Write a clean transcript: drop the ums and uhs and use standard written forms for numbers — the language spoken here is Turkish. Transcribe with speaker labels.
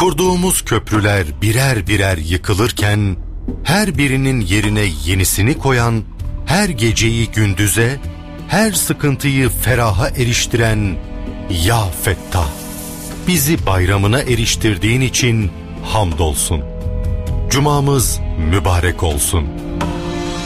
Speaker 1: Kurduğumuz köprüler birer birer yıkılırken, her birinin yerine yenisini koyan, her geceyi gündüze, her sıkıntıyı feraha eriştiren Ya Fettah, bizi bayramına eriştirdiğin için hamdolsun. Cumamız mübarek olsun.